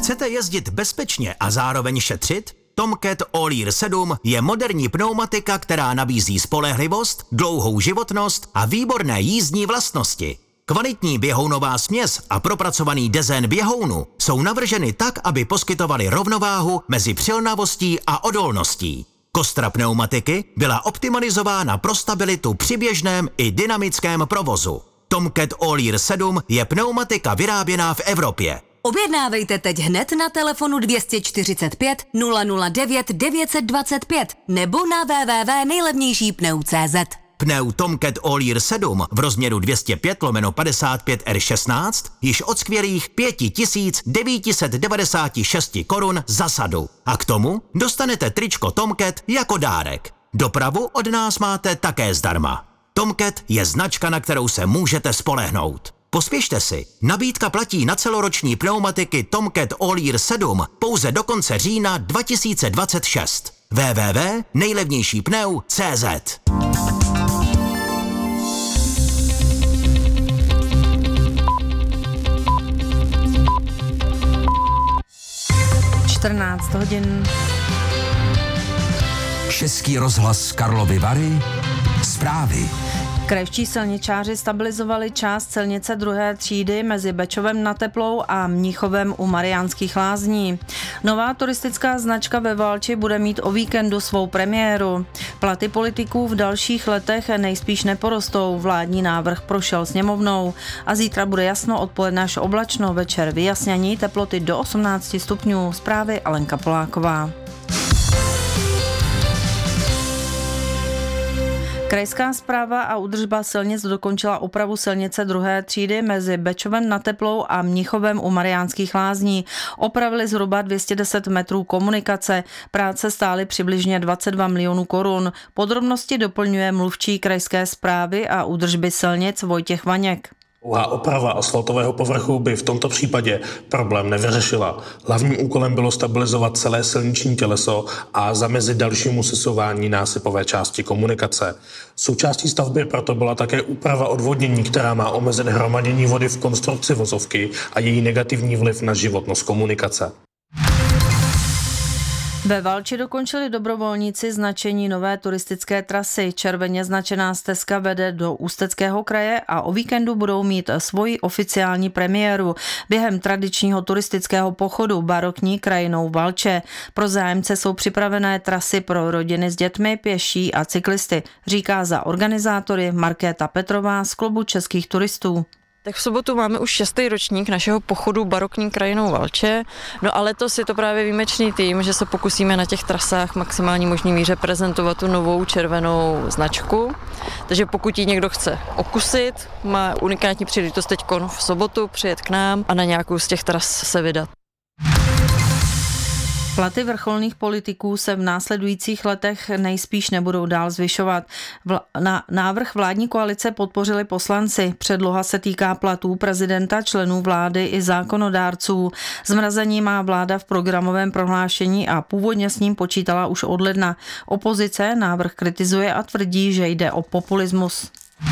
Chcete jezdit bezpečně a zároveň šetřit? Tomcat All-Year 7 je moderní pneumatika, která nabízí spolehlivost, dlouhou životnost a výborné jízdní vlastnosti. Kvalitní běhounová směs a propracovaný dezén běhounu jsou navrženy tak, aby poskytovaly rovnováhu mezi přilnavostí a odolností. Kostra pneumatiky byla optimalizována pro stabilitu při běžném i dynamickém provozu. Tomcat All-Year 7 je pneumatika vyráběná v Evropě. Objednávejte teď hned na telefonu 245 009 925 nebo na www.nejlevnějšípneu.cz. Pneu Tomcat All-Year 7 v rozměru 205/55 R16 již od skvělých 5996 korun za sadu. A k tomu dostanete tričko Tomcat jako dárek. Dopravu od nás máte také zdarma. Tomcat je značka, na kterou se můžete spolehnout. Pospěšte si, nabídka platí na celoroční pneumatiky Tomcat All-Year 7 pouze do konce října 2026. www.nejlevnějšípneu.cz. hodin. Český rozhlas Karlovy Vary. Zprávy. Krajští silničáři stabilizovali část silnice druhé třídy mezi Bečovem nad Teplou a Mnichovem u Mariánských Lázní. Nová turistická značka ve Valči bude mít o víkendu svou premiéru. Platy politiků v dalších letech nejspíš neporostou. Vládní návrh prošel sněmovnou a zítra bude jasno, odpoledne až oblačno, večer vyjasnění, teploty do 18 stupňů. Zprávy Alenka Poláková. Krajská správa a údržba silnic dokončila opravu silnice druhé třídy mezi Bečovem nad Teplou a Mnichovem u Mariánských Lázní. Opravili zhruba 210 metrů komunikace. Práce stály přibližně 22 milionů korun. Podrobnosti doplňuje mluvčí krajské správy a údržby silnic Vojtěch Vaněk. Oprava asfaltového povrchu by v tomto případě problém nevyřešila. Hlavním úkolem bylo stabilizovat celé silniční těleso a zamezit dalšímu sesuvání násypové části komunikace. Součástí stavby proto byla také úprava odvodnění, která má omezit hromadění vody v konstrukci vozovky a její negativní vliv na životnost komunikace. Ve Valči dokončili dobrovolníci značení nové turistické trasy. Červeně značená stezka vede do Ústeckého kraje a o víkendu budou mít svoji oficiální premiéru během tradičního turistického pochodu barokní krajinou Valče. Pro zájemce jsou připravené trasy pro rodiny s dětmi, pěší a cyklisty, říká za organizátory Markéta Petrová z klubu českých turistů. Tak v sobotu máme už 6. ročník našeho pochodu barokní krajinou Valče. No a letos je to právě výjimečný tím, že se pokusíme na těch trasách maximální možný míře prezentovat tu novou červenou značku. Takže pokud ji někdo chce okusit, má unikátní příležitost teď v sobotu přijet k nám a na nějakou z těch tras se vydat. Platy vrcholných politiků se v následujících letech nejspíš nebudou dál zvyšovat. Návrh vládní koalice podpořili poslanci. Předloha se týká platů prezidenta, členů vlády i zákonodárců. Zmrazení má vláda v programovém prohlášení a původně s ním počítala už od ledna. Opozice návrh kritizuje a tvrdí, že jde o populismus.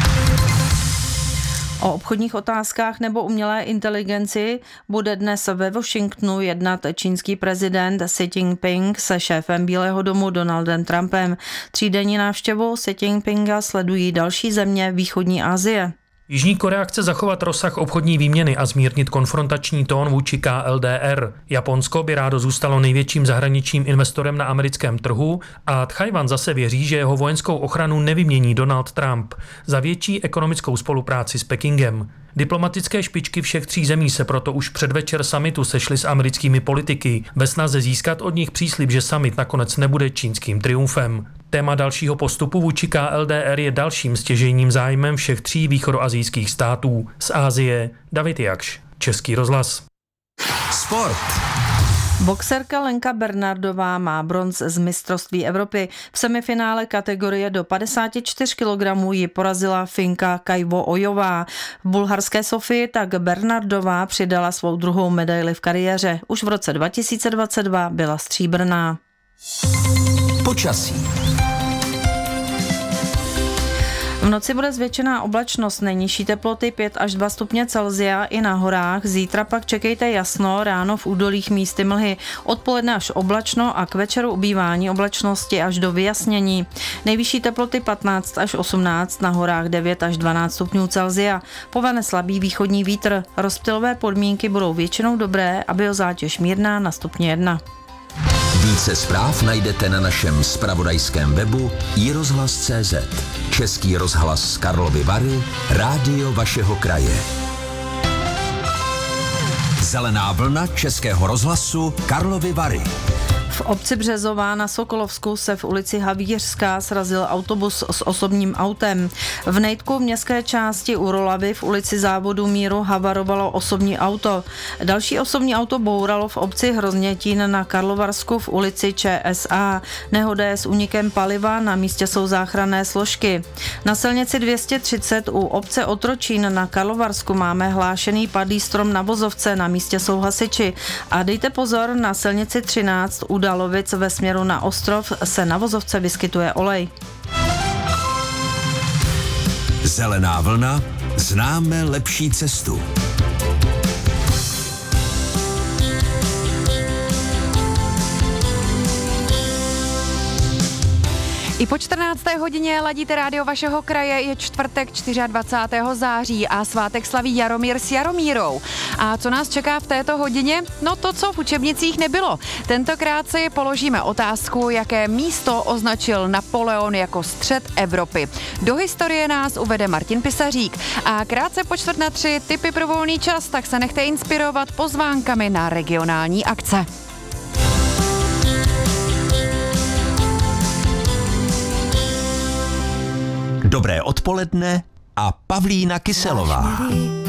O obchodních otázkách nebo umělé inteligenci bude dnes ve Washingtonu jednat čínský prezident Xi Jinping se šéfem Bílého domu Donaldem Trumpem. Třídenní návštěvu Xi Jinpinga sledují další země východní Asie. Jižní Korea chce zachovat rozsah obchodní výměny a zmírnit konfrontační tón vůči KLDR. Japonsko by rádo zůstalo největším zahraničním investorem na americkém trhu a Tchajwan zase věří, že jeho vojenskou ochranu nevymění Donald Trump za větší ekonomickou spolupráci s Pekingem. Diplomatické špičky všech tří zemí se proto už předvečer summitu sešly s americkými politiky ve snaze získat od nich příslib, že summit nakonec nebude čínským triumfem. Téma dalšího postupu vůči KLDR je dalším stěžejním zájmem všech tří východoasijských států. Z Asie David Jakš, Český rozhlas. Sport. Boxerka Lenka Bernardová má bronz z mistrovství Evropy. V semifinále kategorie do 54 kg ji porazila Finka Kaivo Ojová. V bulharské Sofii tak Bernardová přidala svou druhou medaili v kariéře. Už v roce 2022 byla stříbrná. V noci bude zvětšená oblačnost, nejnižší teploty 5 až 2 stupně Celsia i na horách. Zítra pak čekejte jasno, ráno v údolích místy mlhy. Odpoledne až oblačno a k večeru ubývání oblačnosti až do vyjasnění. Nejvyšší teploty 15 až 18, na horách 9 až 12 stupňů Celsia. Povane slabý východní vítr. Rozptylové podmínky budou většinou dobré a biozátěž mírná na stupně 1. Více zpráv najdete na našem zpravodajském webu iRozhlas.cz. Český rozhlas Karlovy Vary, rádio vašeho kraje. Zelená vlna Českého rozhlasu Karlovy Vary. V obci Březová na Sokolovsku se v ulici Havířská srazil autobus s osobním autem. V Nejtku v městské části u Rolavy v ulici Závodu Míru havarovalo osobní auto. Další osobní auto bouralo v obci Hroznětín na Karlovarsku v ulici ČSA. Nehoda je s únikem paliva, na místě jsou záchranné složky. Na silnici 230 u obce Otročín na Karlovarsku máme hlášený padlý strom na vozovce, na místě jsou hasiči. A dejte pozor, na silnici 13 u Dalovic ve směru na Ostrov se na vozovce vyskytuje olej. Zelená vlna, známe lepší cestu. I po 14. hodině ladíte rádio vašeho kraje, je čtvrtek 24. září a svátek slaví Jaromír s Jaromírou. A co nás čeká v této hodině? No to, co v učebnicích nebylo. Tentokrát si položíme otázku, jaké místo označil Napoleon jako střed Evropy. Do historie nás uvede Martin Pisařík. A krátce po 2:45 tipy pro volný čas, tak se nechte inspirovat pozvánkami na regionální akce. Dobré odpoledne a Pavlína Kyselová.